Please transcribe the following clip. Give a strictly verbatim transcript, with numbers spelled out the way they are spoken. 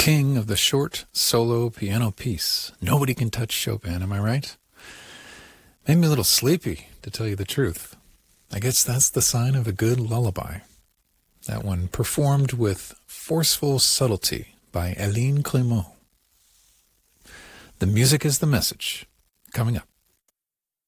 king of the short solo piano piece. Nobody can touch Chopin, am I right? Made me a little sleepy, to tell you the truth. I guess that's the sign of a good lullaby. That one performed with forceful subtlety by Hélène Clément. The music is the message. Coming up.